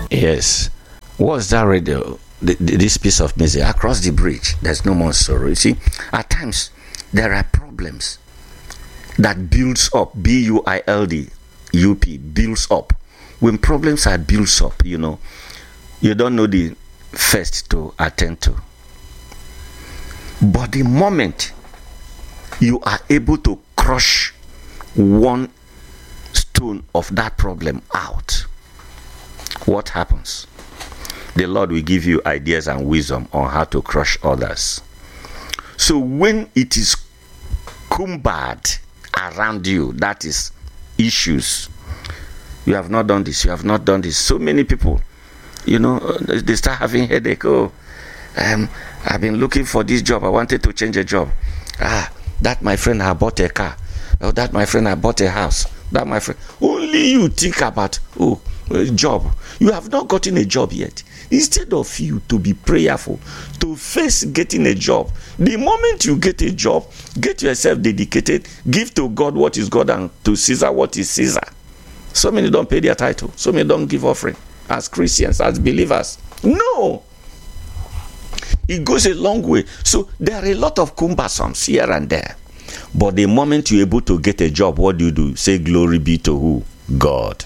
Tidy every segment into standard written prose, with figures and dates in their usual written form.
Yes. What's that radio? This piece of music, Across the Bridge, there's no more sorrow. You see, at times there are problems that builds up. B-U-I-L-D-U-P, builds up. When problems are built up, you don't know the first to attend to. But the moment you are able to crush one stone of that problem out, what happens? The Lord will give you ideas and wisdom on how to crush others. So when it is cumbered around you, that is issues. You have not done this, you have not done this. So many people, they start having headache. I've been looking for this job. I wanted to change a job. That my friend had bought a car. Oh, that my friend had bought a house. That my friend. Only you think about, a job. You have not gotten a job yet. Instead of you to be prayerful, to face getting a job, the moment you get a job, get yourself dedicated, give to God what is God and to Caesar what is Caesar. So many don't pay their title. So many don't give offering as Christians, as believers. No. It goes a long way. So there are a lot of cumbersomes here and there. But the moment you're able to get a job, what do? Say glory be to who? God.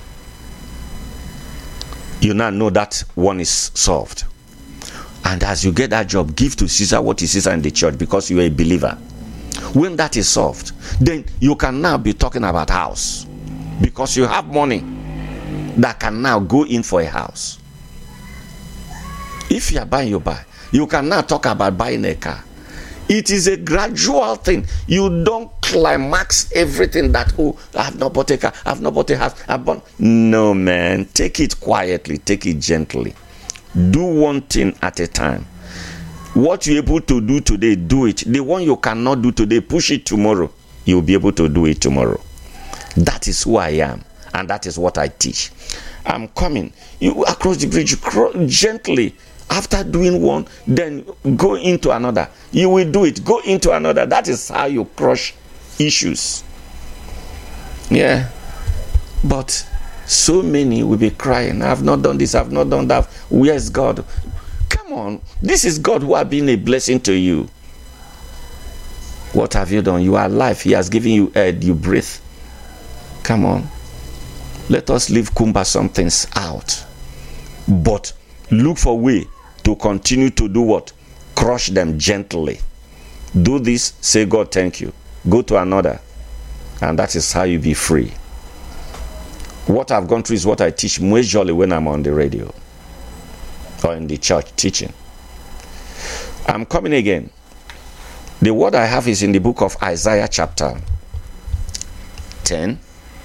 You now know that one is solved. And as you get that job, give to Caesar what is Caesar in the church, because you are a believer. When that is solved, then you can now be talking about house, because you have money that can now go in for a house. If you are buying, you buy. You can now talk about buying a car. It is a gradual thing. You don't climax everything that, I have not bought a car, I have not bought a house, No, man. Take it quietly, take it gently. Do one thing at a time. What you're able to do today, do it. The one you cannot do today, push it tomorrow. You'll be able to do it tomorrow. That is who I am, and that is what I teach. I'm coming. You across the bridge, gently. After doing one, then go into another. You will do it. Go into another. That is how you crush issues. Yeah. But so many will be crying, I've not done this, I've not done that. Where's God? Come on. This is God who has been a blessing to you. What have you done? You are alive. He has given you air, you breathe. Come on. Let us leave cumbersome things out. But look for a way to continue to do what? Crush them gently. Do this, say God thank you. Go to another. And that is how you be free. What I've gone through is what I teach majorly when I'm on the radio or in the church teaching. I'm coming again. The word I have is in the book of Isaiah chapter 10.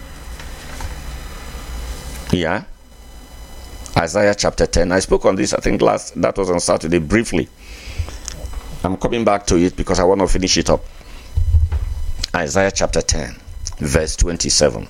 Yeah. Isaiah chapter 10. I spoke on this, I think that was on Saturday briefly. I'm coming back to it because I want to finish it up. Isaiah chapter 10, verse 27.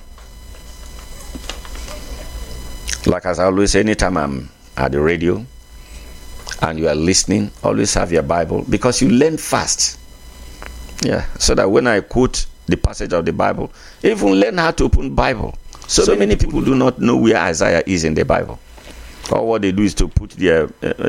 Like as I always say, anytime I'm at the radio and you are listening, always have your Bible, because you learn fast. Yeah, so that when I quote the passage of the Bible, even learn how to open Bible. So many people do not know where Isaiah is in the Bible. Or what they do is to put their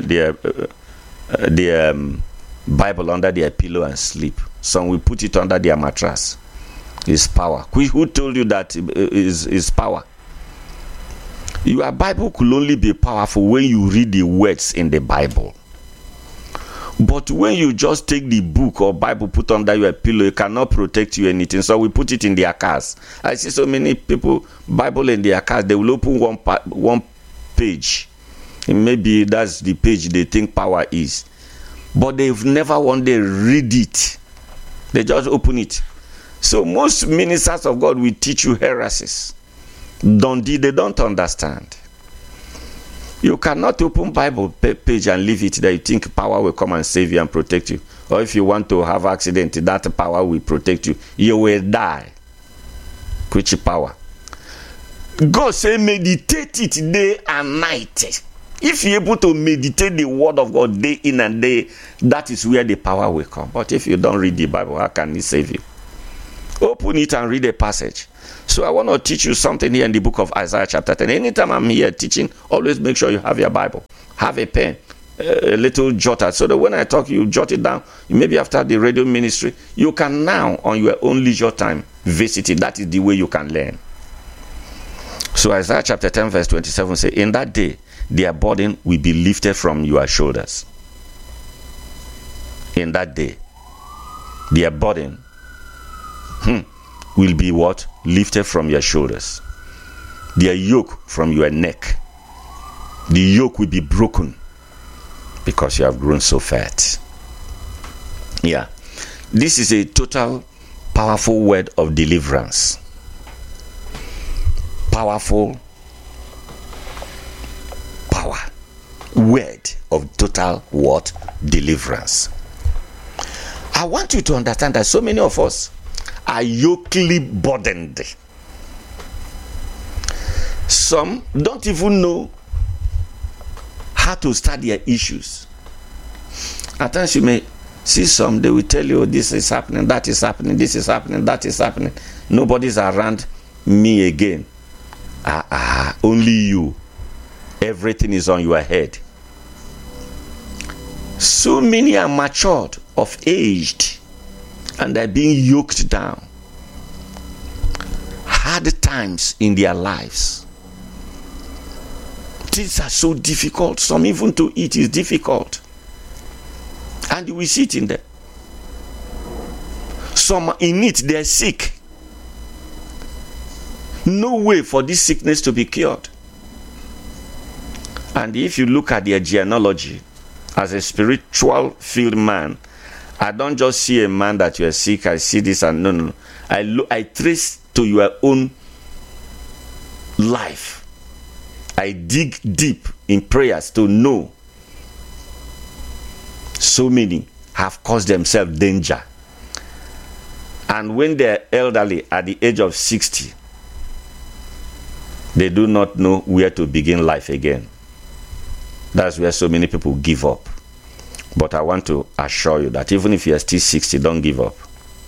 Bible under their pillow and sleep. Some will put it under their mattress. It's power. Who told you that is power? Your Bible could only be powerful when you read the words in the Bible. But when you just take the book or Bible, put under your pillow, it cannot protect you anything. So we put it in their cars. I see so many people, Bible in their cars, they will open one page. And maybe that's the page they think power is. But they've never one day read it. They just open it. So most ministers of God will teach you heresies. They don't understand. You cannot open Bible page and leave it there. You think power will come and save you and protect you. Or if you want to have accident, that power will protect you. You will die. Which power? God say meditate it day and night. If you're able to meditate the word of God day in and day, that is where the power will come. But if you don't read the Bible, how can it save you? Open it and read a passage. So I want to teach you something here in the book of Isaiah chapter 10. Anytime I'm here teaching, always make sure you have your Bible. Have a pen, a little jotter, so that when I talk, you jot it down. Maybe after the radio ministry, you can now, on your own leisure time, visit it. That is the way you can learn. So Isaiah chapter 10 verse 27 says, in that day, their burden will be lifted from your shoulders. In that day, their burden will be what? Lifted from your shoulders. Their yoke from your neck. The yoke will be broken because you have grown so fat. Yeah. This is a total powerful word of deliverance. Powerful power. Word of total what? Deliverance. I want you to understand that so many of us are yokely burdened. Some don't even know how to start their issues. At times you may see some, they will tell you, this is happening, that is happening, this is happening, that is happening. Nobody's around me again. Only you. Everything is on your head. So many are matured, of aged, and they're being yoked down. Hard times in their lives. Things are so difficult. Some even to eat is difficult. And you will see it in them. Some in it, they're sick. No way for this sickness to be cured. And if you look at their genealogy, as a spiritual field man, I don't just see a man that you are sick, I see this and no. I trace to your own life. I dig deep in prayers to know. So many have caused themselves danger. And when they're elderly at the age of 60, they do not know where to begin life again. That's where so many people give up. But I want to assure you that even if you are still 60, don't give up.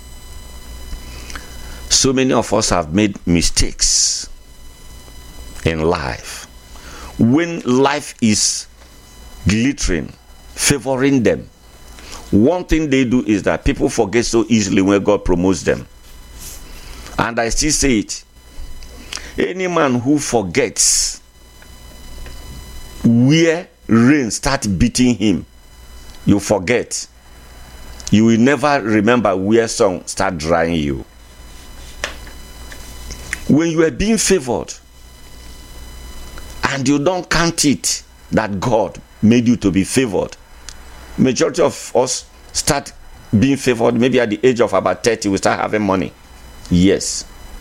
So many of us have made mistakes in life. When life is glittering, favoring them, one thing they do is that people forget so easily when God promotes them. And I still say it. Any man who forgets where rain starts beating him, you forget. You will never remember where sun start drying you. When you are being favored and you don't count it that God made you to be favored, majority of us start being favored maybe at the age of about 30, we start having money. Yes.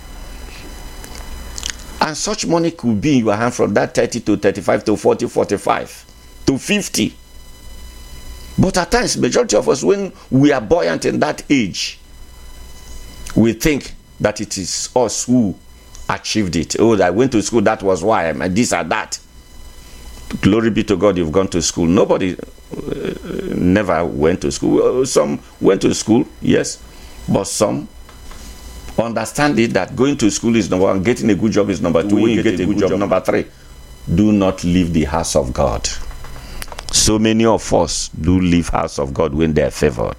And such money could be in your hand from that 30 to 35 to 40, 45 to 50. But at times, majority of us, when we are buoyant in that age, we think that it is us who achieved it. Oh, I went to school, that was why I'm this or that. Glory be to God, you've gone to school. Nobody never went to school. Some went to school, yes, but some understand it that going to school is number one, getting a good job is number two. When you get a good job, number three, do not leave the house of God. So many of us do leave house of God when they're favored.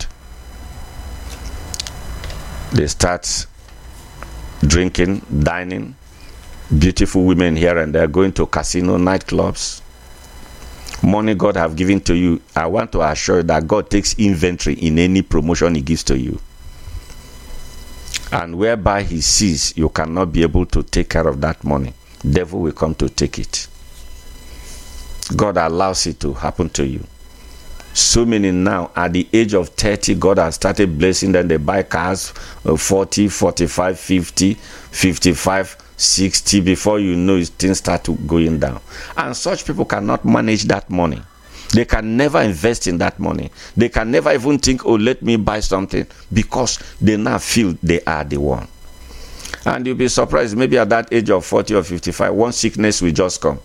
They start drinking, dining, beautiful women here and there, going to casino, nightclubs. Money God have given to you, I want to assure you that God takes inventory in any promotion he gives to you. And whereby he sees you cannot be able to take care of that money, devil will come to take it. God allows it to happen to you. So many now, at the age of 30, God has started blessing them. They buy cars 40, 45, 50, 55, 60. Before you know it, things start to going down. And such people cannot manage that money. They can never invest in that money. They can never even think, oh, let me buy something, because they now feel they are the one. And you'll be surprised, maybe at that age of 40 or 55, one sickness will just come.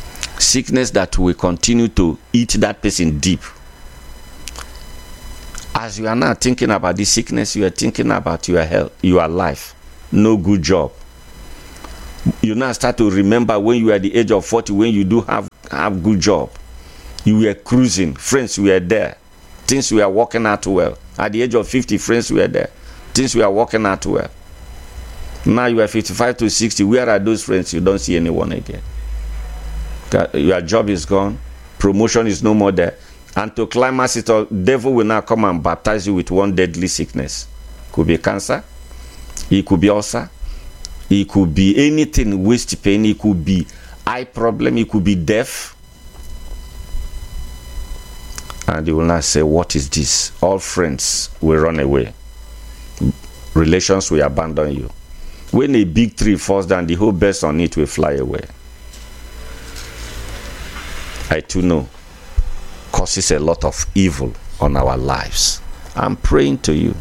Sickness that will continue to eat that person deep. As you are now thinking about this sickness, you are thinking about your health, your life. No good job. You now start to remember when you were at the age of 40, when you do have good job. You were cruising, friends were there. Things were working out well. At the age of 50, friends were there. Things were working out well. Now you are 55 to 60. Where are those friends? You don't see anyone again. Your job is gone. Promotion is no more there. And to climax it all, devil will now come and baptize you with one deadly sickness. Could be cancer. It could be ulcer. It could be anything, waist pain. It could be eye problem. It could be deaf. And they will now say, what is this? All friends will run away. Relations will abandon you. When a big tree falls down, the whole birds on it will fly away. I too know causes a lot of evil on our lives. I'm praying to you.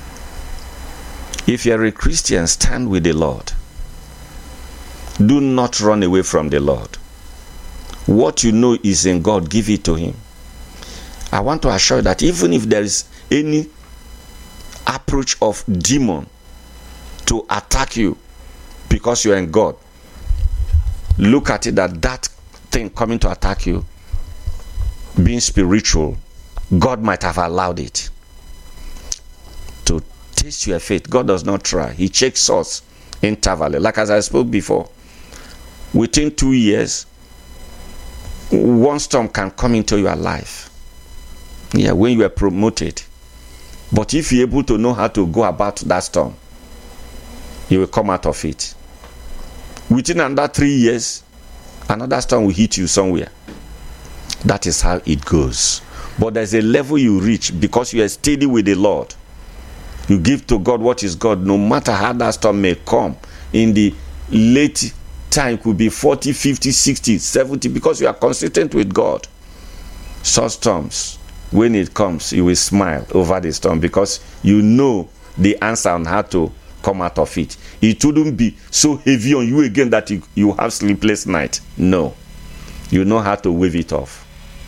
If you're a Christian, stand with the Lord. Do not run away from the Lord. What you know is in God, give it to Him. I want to assure you that even if there is any approach of demon to attack you because you're in God, look at it that thing coming to attack you, being spiritual, God might have allowed it to taste your faith. God does not try. He checks us intervally. Like as I spoke before, within 2 years, one storm can come into your life. Yeah, when you are promoted. But if you're able to know how to go about that storm, you will come out of it. Within another 3 years, another storm will hit you somewhere. That is how it goes. But there's a level you reach because you are steady with the Lord. You give to God what is God, no matter how that storm may come. In the late time, it could be 40, 50, 60, 70, because you are consistent with God. Such storms, when it comes, you will smile over the storm because you know the answer on how to come out of it. It wouldn't be so heavy on you again that you have sleepless night. No. You know how to wave it off.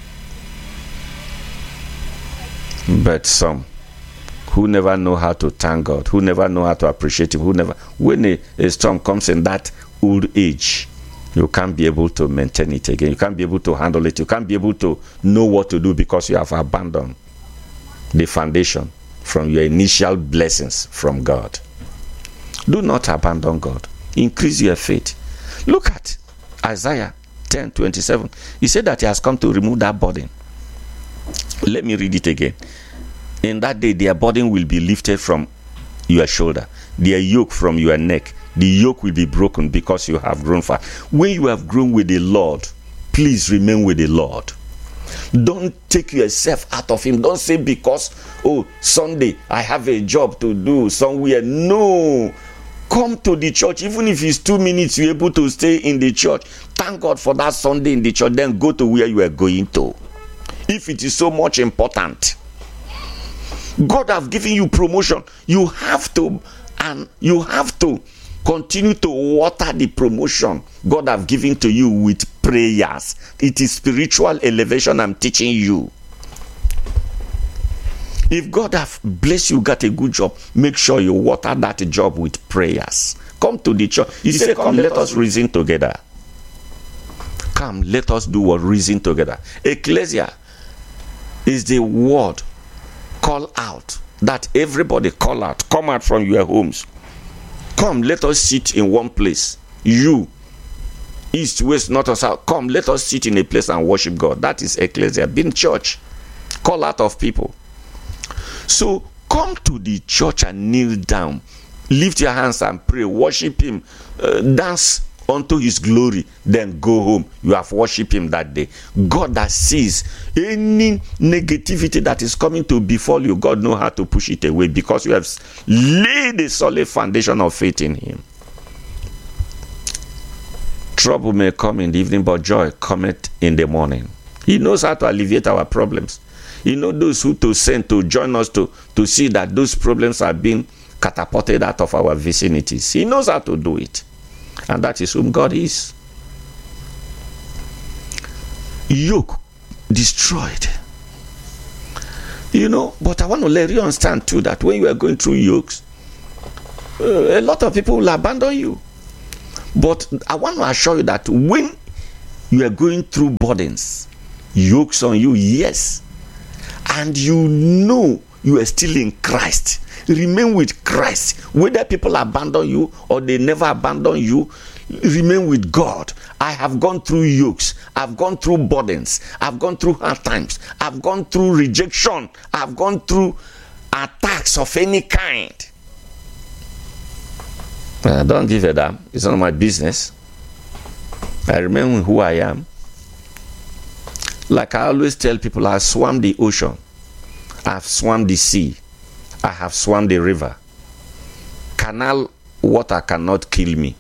But some who never know how to thank God, who never know how to appreciate Him, when a storm comes in that old age, you can't be able to maintain it again. You can't be able to handle it. You can't be able to know what to do because you have abandoned the foundation from your initial blessings from God. Do not abandon God. Increase your faith. Look at Isaiah 10:27. He said that He has come to remove that burden. Let me read it again. In that day, their burden will be lifted from your shoulder, their yoke from your neck. The yoke will be broken because you have grown far. When you have grown with the Lord, please remain with the Lord. Don't take yourself out of Him. Don't say because, Sunday, I have a job to do somewhere. No. Come to the church. Even if it's 2 minutes, you're able to stay in the church. Thank God for that Sunday in the church. Then go to where you are going to. If it is so much important. God has given you promotion. You have to continue to water the promotion God has given to you with prayers. It is spiritual elevation I'm teaching you. If God has blessed you, got a good job, make sure you water that job with prayers. Come to the church. He said, come, let us reason together. Come, let us do what? Reason together. Ecclesia is the word. Call out. That everybody call out. Come out from your homes. Come, let us sit in one place. You, east, west, north, or south. Come, let us sit in a place and worship God. That is ecclesia. Being church. Call out of people. So, come to the church and kneel down. Lift your hands and pray. Worship Him. Dance unto His glory. Then go home. You have worshipped Him that day. God that sees any negativity that is coming to befall you, God knows how to push it away because you have laid a solid foundation of faith in Him. Trouble may come in the evening, but joy cometh in the morning. He knows how to alleviate our problems. He knows those who to send to join us to see that those problems are being catapulted out of our vicinities. He knows how to do it. And that is whom God is. Yoke destroyed. But I want to let you understand too that when you are going through yokes, a lot of people will abandon you. But I want to assure you that when you are going through burdens, yokes on you, yes, and you are still in Christ, remain with Christ. Whether people abandon you or they never abandon you, remain with God. I have gone through yokes, I've gone through burdens, I've gone through hard times, I've gone through rejection, I've gone through attacks of any kind. Don't give a damn. It's not my business. I remember who I am. Like I always tell people, I swam the ocean, I've swam the sea, I have swam the river. Canal water cannot kill me.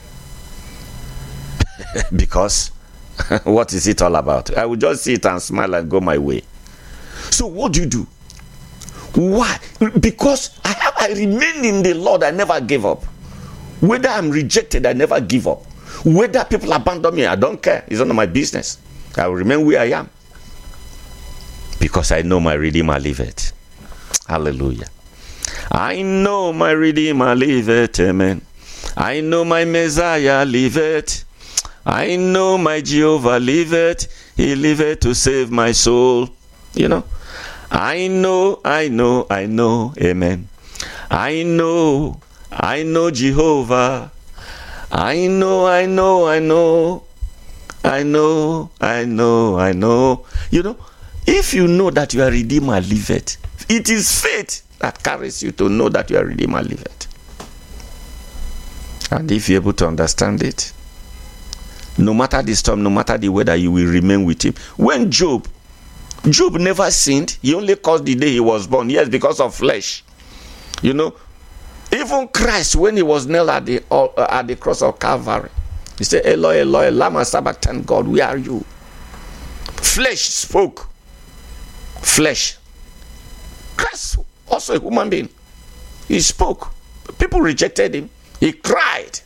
Because what is it all about? I will just see it and smile and go my way. So what do? Why? Because I remain in the Lord. I never give up. Whether I'm rejected, I never give up. Whether people abandon me, I don't care. It's none of my business. I will remain where I am. Because I know my Redeemer liveth. Hallelujah. I know my Redeemer liveth. Amen. I know my Messiah liveth. I know my Jehovah liveth. He liveth to save my soul. I know. Amen. I know Jehovah. I know. If you know that your Redeemer liveth, it is faith that carries you to know that your Redeemer liveth. And if you're able to understand it, no matter the storm, no matter the weather, you will remain with him. When Job never sinned, he only caused the day he was born. Yes, because of flesh. Even Christ, when he was nailed at the cross of Calvary, he said, Eloi, Eloi, lama sabachthani, God, where are you? Flesh spoke. Flesh. Christ, also a human being. He spoke. People rejected him. He cried.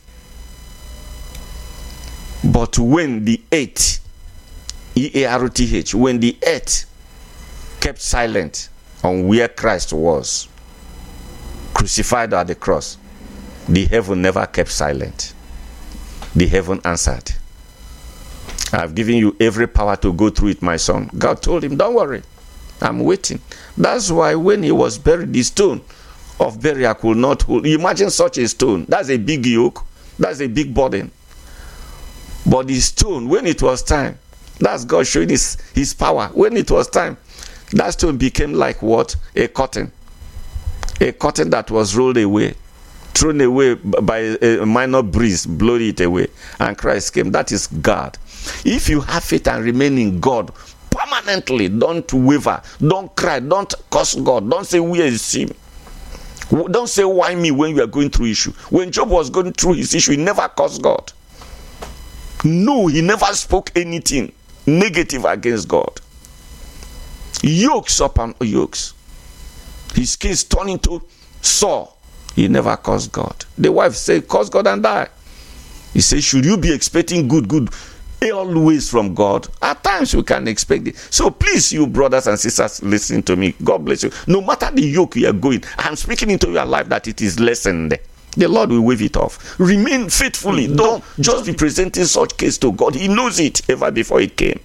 But when the earth, E-A-R-T-H, when the earth kept silent on where Christ was, crucified at the cross, the heaven never kept silent. The heaven answered. I've given you every power to go through it, my son. God told him, don't worry, I'm waiting. That's why when he was buried, the stone of burial could not hold. Imagine such a stone. That's a big yoke. That's a big burden. But the stone, when it was time, that's God showing his power. When it was time, that stone became like what? A curtain. A curtain that was rolled away, thrown away by a minor breeze, blowed it away. And Christ came. That is God. If you have faith and remain in God permanently, don't waver, don't cry, don't curse God, don't say, where is him? Don't say, why me, when you are going through issue. When Job was going through his issue, he never cursed God. No, he never spoke anything negative against God. Yokes upon yokes. His case turned into sore. He never cursed God. The wife said, curse God and die. He said, should you be expecting good always from God? At times we can expect it. So please, you brothers and sisters, listen to me. God bless you. No matter the yoke you are going, I'm speaking into your life that it is lessened. The Lord will wave it off. Remain faithfully. Don't just be presenting such case to God. He knows it ever before it came.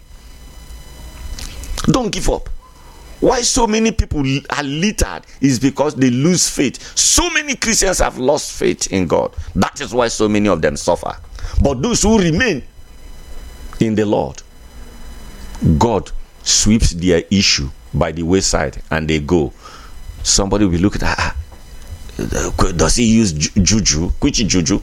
Don't give up. Why so many people are littered is because they lose faith. So many Christians have lost faith in God. That is why so many of them suffer. But those who remain in the Lord, God sweeps their issue by the wayside and they go. Somebody will look at, does he use juju? Which juju?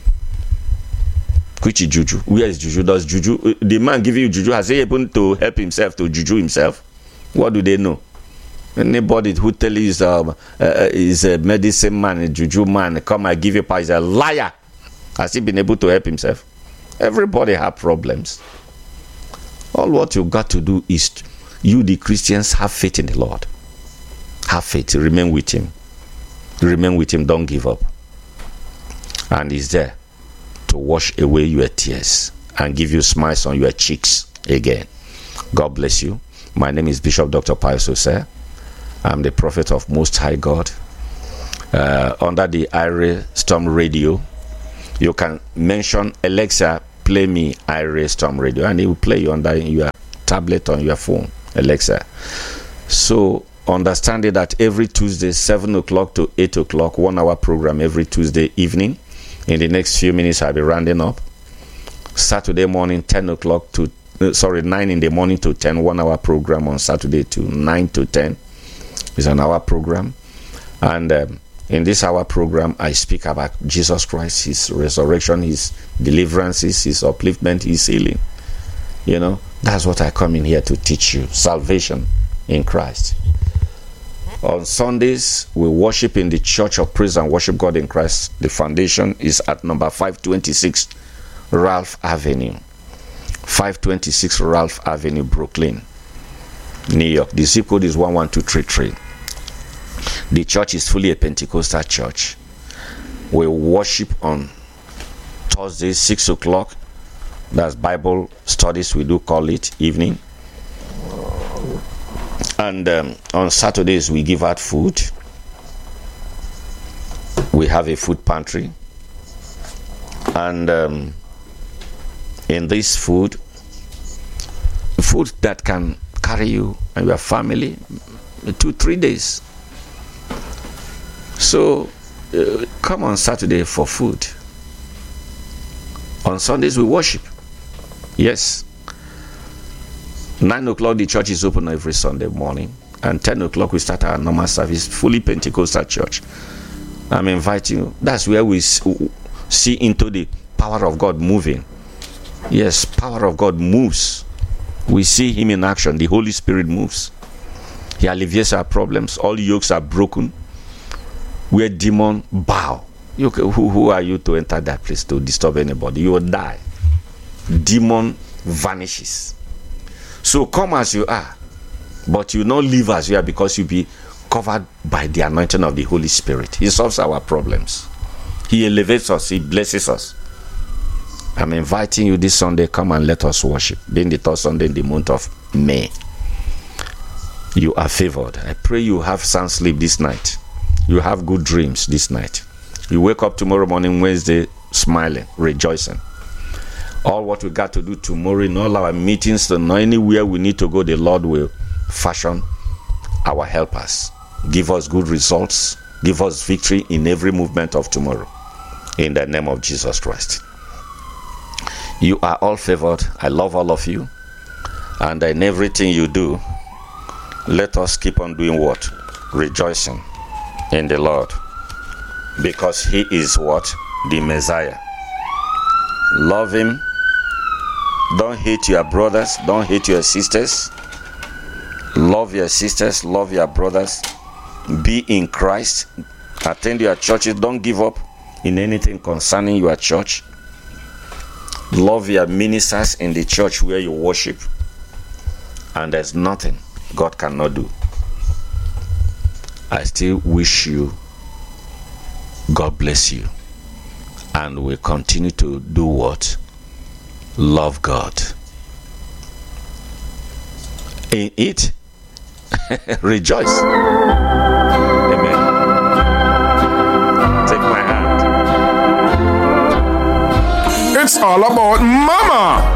Which juju? Where is juju? Does juju, the man giving you juju, has he able to help himself, to juju himself? What do they know? Anybody who tell you is a medicine man, a juju man, come and give you power, is a liar. Has he been able to help himself? Everybody have problems. All what you got to do is, you the Christians, have faith in the Lord. Have faith, remain with him. Remain with him, don't give up. And he's there to wash away your tears and give you smiles on your cheeks again. God bless you. My name is Bishop Dr. Pius Osei. I'm the prophet of Most High God. Under the Ira Storm Radio, you can mention Alexa, play me Ira Storm Radio, and it will play you under your tablet on your phone, Alexa. So understanding that every Tuesday 7 o'clock to 8 o'clock, 1 hour program every Tuesday evening. In the next few minutes I'll be rounding up. Saturday morning 9 in the morning to 10, 1 hour program on Saturday to 9 to 10 is an hour program. And in this hour program I speak about Jesus Christ, his resurrection, his deliverances, his upliftment, his healing. You know, that's what I come in here to teach you, salvation in Christ. On Sundays, we worship in the Church of Praise and Worship God in Christ. The foundation is at number 526 Ralph Avenue. 526 Ralph Avenue, Brooklyn, New York. The zip code is 11233. The church is fully a Pentecostal church. We worship on Thursdays, 6 o'clock. That's Bible studies, we do call it, evening. And on Saturdays, we give out food. We have a food pantry. And in this food that can carry you and your family 2-3 days. So come on Saturday for food. On Sundays, we worship. Yes. 9 o'clock, the church is open every Sunday morning. And 10 o'clock, we start our normal service, fully Pentecostal church. I'm inviting you. That's where we see into the power of God moving. Yes, power of God moves. We see him in action. The Holy Spirit moves. He alleviates our problems. All yokes are broken. Where demons bow. Who are you to enter that place to disturb anybody? You will die. Demon vanishes. So come as you are, but you not live as you are, because you be covered by the anointing of the Holy Spirit. He solves our problems. He elevates us. He blesses us. I'm inviting you this Sunday, come and let us worship. Being the third Sunday in the month of May. You are favored. I pray you have sound sleep this night. You have good dreams this night. You wake up tomorrow morning, Wednesday, smiling, rejoicing. All what we got to do tomorrow in all our meetings and anywhere we need to go, the Lord will fashion our helpers. Give us good results. Give us victory in every movement of tomorrow. In the name of Jesus Christ. You are all favored. I love all of you. And in everything you do, let us keep on doing what? Rejoicing in the Lord. Because he is what? The Messiah. Love him. Don't hate your brothers. Don't hate your sisters. Love your sisters. Love your brothers. Be in Christ. Attend your churches. Don't give up in anything concerning your church. Love your ministers in the church where you worship. And there's nothing God cannot do. I still wish you God bless you. And we continue to do what? Love God. In it, rejoice. Amen. Take my hand. It's all about mama.